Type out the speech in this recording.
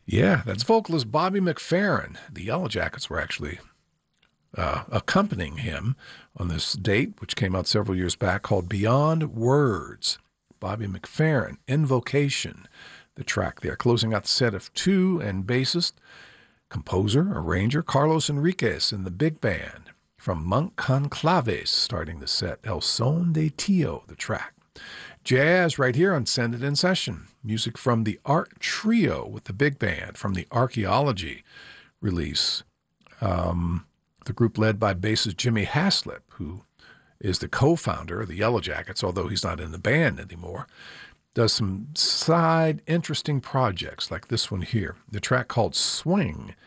Yeah, that's vocalist Bobby McFerrin. The Yellow Jackets were actually accompanying him on this date, which came out several years back, called Beyond Words. Bobby McFerrin, Invocation, the track there. Closing out the set of two, and bassist, composer, arranger Carlos Enriquez in the big band. From Monk Conclaves, starting the set, El Son de Tio, the track. Jazz right here on Send It In Session. Music from the Art Trio with the big band from the Archaeology release. The group led by bassist Jimmy Haslip, who is the co-founder of the Yellow Jackets, although he's not in the band anymore, does some side interesting projects like this one here. The track called Swing